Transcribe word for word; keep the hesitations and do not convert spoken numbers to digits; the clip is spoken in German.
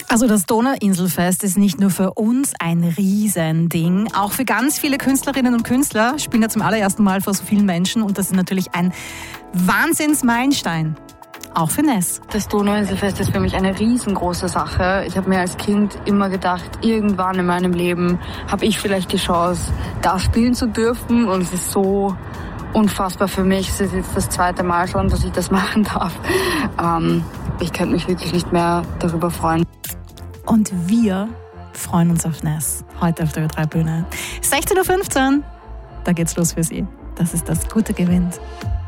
Also das Donauinselfest ist nicht nur für uns ein Riesending, auch für ganz viele Künstlerinnen und Künstler spielen ja zum allerersten Mal vor so vielen Menschen und das ist natürlich ein Wahnsinnsmeilenstein. Auch für Ness. Das Donauinselfest ist für mich eine riesengroße Sache. Ich habe mir als Kind immer gedacht, irgendwann in meinem Leben habe ich vielleicht die Chance, da spielen zu dürfen. Und es ist so unfassbar für mich. Es ist jetzt das zweite Mal schon, dass ich das machen darf. Ähm, ich könnte mich wirklich nicht mehr darüber freuen. Und wir freuen uns auf Ness, heute auf der Ö drei Bühne. sechzehn Uhr fünfzehn, da geht's los für Sie. Das ist das Gute gewinnt.